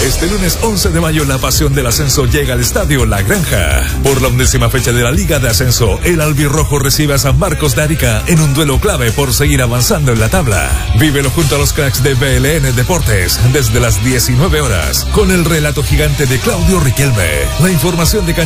Este lunes 11 de mayo la pasión del ascenso llega al Estadio La Granja. Por la 11ª fecha de la Liga de Ascenso, el albirrojo recibe a San Marcos de Arica en un duelo clave por seguir avanzando en la tabla. Vívelo junto a los cracks de BLN Deportes desde las 19 horas con el relato gigante de Claudio Riquelme. La información de